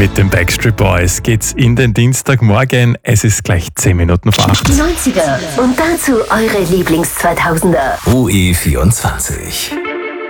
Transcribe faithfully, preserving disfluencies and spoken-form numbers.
Mit den Backstreet Boys geht's in den Dienstagmorgen. Es ist gleich zehn Minuten vor acht. neunziger und dazu eure Lieblings-zweitausender. O E vierundzwanzig.